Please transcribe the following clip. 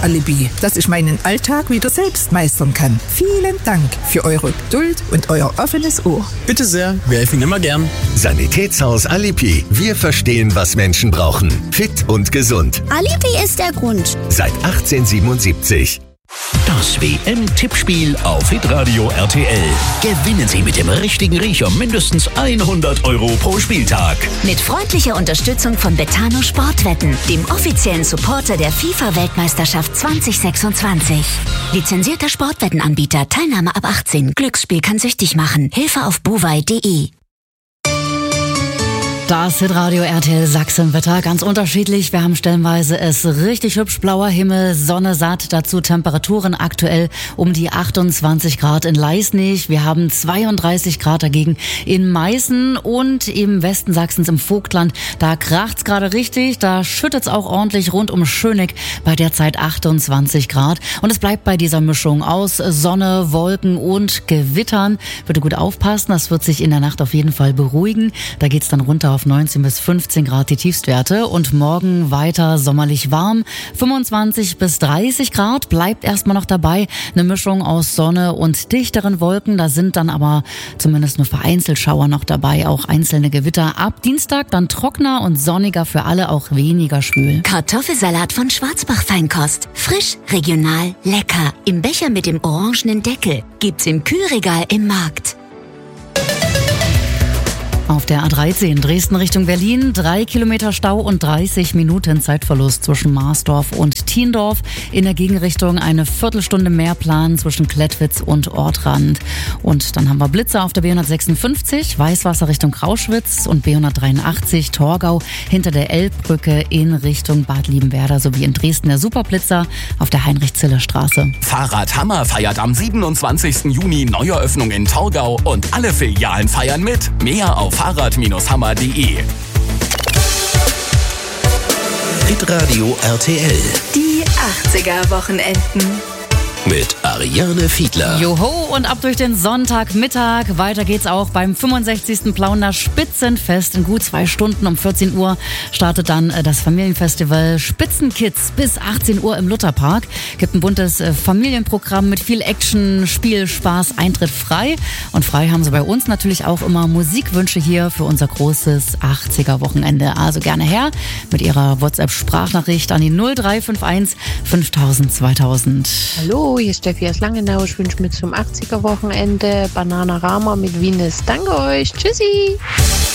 Alibi, dass ich meinen Alltag wieder selbst meistern kann. Vielen Dank für eure Geduld und euer offenes Ohr. Bitte sehr, wir helfen immer gern. Sanitätshaus Alibi. Wir verstehen, was Menschen brauchen. Fit und gesund. Alibi ist der Grund. Seit 1877. Das WM-Tippspiel auf Hitradio RTL. Gewinnen Sie mit dem richtigen Riecher mindestens 100 € pro Spieltag. Mit freundlicher Unterstützung von Betano Sportwetten, dem offiziellen Supporter der FIFA-Weltmeisterschaft 2026. Lizenzierter Sportwettenanbieter, Teilnahme ab 18. Glücksspiel kann süchtig machen. Hilfe auf buwei.de. Das Hitradio RTL Sachsenwetter, ganz unterschiedlich. Wir haben stellenweise es richtig hübsch, blauer Himmel, Sonne satt, dazu Temperaturen aktuell um die 28 Grad in Leisnig. Wir haben 32 Grad dagegen in Meißen und im Westen Sachsens im Vogtland. Da kracht's gerade richtig, da schüttet's auch ordentlich rund um Schöneck bei derzeit 28 Grad. Und es bleibt bei dieser Mischung aus Sonne, Wolken und Gewittern. Bitte gut aufpassen, das wird sich in der Nacht auf jeden Fall beruhigen. Da geht's dann runter auf 19 bis 15 Grad die Tiefstwerte und morgen weiter sommerlich warm. 25 bis 30 Grad bleibt erstmal noch dabei. Eine Mischung aus Sonne und dichteren Wolken. Da sind dann aber zumindest nur vereinzelt Schauer noch dabei, auch einzelne Gewitter. Ab Dienstag dann trockener und sonniger für alle, auch weniger schwül. Kartoffelsalat von Schwarzbach Feinkost. Frisch, regional, lecker. Im Becher mit dem orangenen Deckel. Gibt's im Kühlregal im Markt. Auf der A13 Dresden Richtung Berlin 3 Kilometer Stau und 30 Minuten Zeitverlust zwischen Marsdorf und Thiendorf. In der Gegenrichtung eine Viertelstunde mehr Plan zwischen Klettwitz und Ortrand. Und dann haben wir Blitzer auf der B156, Weißwasser Richtung Krauschwitz und B183 Torgau hinter der Elbbrücke in Richtung Bad Liebenwerda sowie in Dresden der Superblitzer auf der Heinrich-Zille-Straße. Fahrradhammer feiert am 27. Juni Neueröffnung in Torgau und alle Filialen feiern mit. Mehr auf fahrrad-hammer.de. Hitradio RTL. Die 80er-Wochenenden. Mit Ariane Fiedler. Joho, und ab durch den Sonntagmittag. Weiter geht's auch beim 65. Plauener Spitzenfest. In gut 2 Stunden um 14 Uhr startet dann das Familienfestival Spitzenkids bis 18 Uhr im Lutherpark. Gibt ein buntes Familienprogramm mit viel Action, Spiel, Spaß, Eintritt frei. Und frei haben sie bei uns natürlich auch immer Musikwünsche hier für unser großes 80er-Wochenende. Also gerne her mit ihrer WhatsApp-Sprachnachricht an die 0351 5000 2000. Hallo, hier ist Steffi aus Langenau. Ich wünsche mir zum 80er-Wochenende Bananarama mit Venus. Danke euch. Tschüssi.